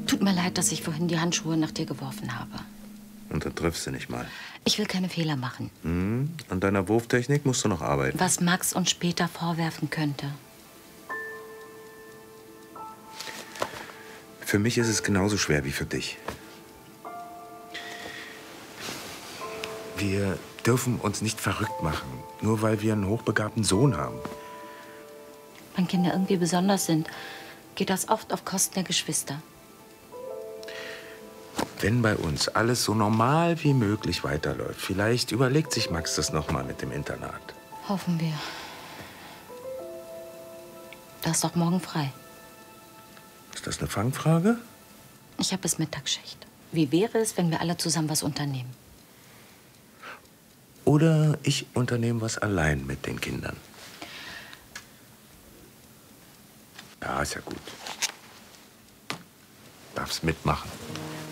Tut mir leid, dass ich vorhin die Handschuhe nach dir geworfen habe. Und dann triffst du nicht mal. Ich will keine Fehler machen. An deiner Wurftechnik musst du noch arbeiten. Was Max uns später vorwerfen könnte. Für mich ist es genauso schwer wie für dich. Wir dürfen uns nicht verrückt machen, nur weil wir einen hochbegabten Sohn haben. Wenn Kinder irgendwie besonders sind, geht das oft auf Kosten der Geschwister. Wenn bei uns alles so normal wie möglich weiterläuft, vielleicht überlegt sich Max das noch mal mit dem Internat. Hoffen wir. Da ist doch morgen frei. Ist das eine Fangfrage? Ich habe bis Mittagsschicht. Wie wäre es, wenn wir alle zusammen was unternehmen? Oder ich unternehme was allein mit den Kindern. Ja, ist ja gut. Darfst mitmachen.